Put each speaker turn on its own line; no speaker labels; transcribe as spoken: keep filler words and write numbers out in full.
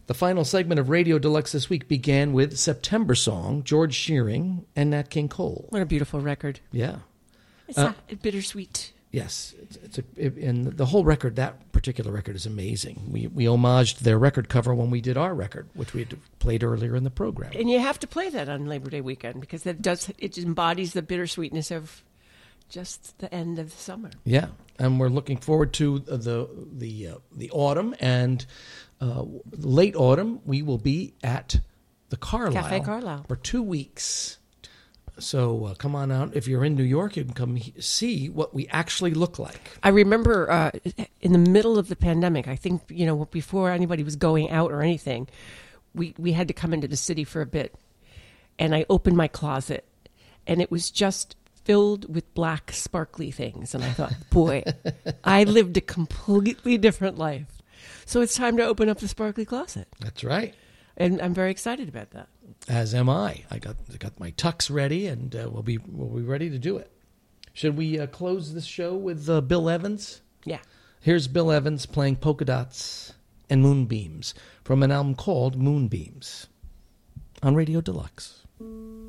The final segment of Radio Deluxe this week began with September Song, George Shearing and Nat King Cole.
What a beautiful record.
Yeah.
It's
Uh,
not bittersweet.
Yes. It's, it's a, it, and the whole record, that particular record is amazing. We we homaged their record cover when we did our record, which we had played earlier in the program.
And you have to play that on Labor Day weekend because that does it embodies the bittersweetness of just the end of the summer.
Yeah. And we're looking forward to the the uh, the autumn and uh, late autumn. We will be at the Carlisle,
Cafe Carlisle
for two weeks. So uh, come on out. If you're in New York, you can come he- see what we actually look like.
I remember uh, in the middle of the pandemic, I think, you know, before anybody was going out or anything, we, we had to come into the city for a bit. And I opened my closet, and it was just filled with black, sparkly things. And I thought, boy, I lived a completely different life. So it's time to open up the sparkly closet.
That's right.
And I'm very excited about that.
As am I. I got got my tux ready, and uh, we'll be we'll be ready to do it. Should we uh, close this show with uh, Bill Evans?
Yeah.
Here's Bill Evans playing Polka Dots and Moonbeams from an album called Moonbeams on Radio Deluxe.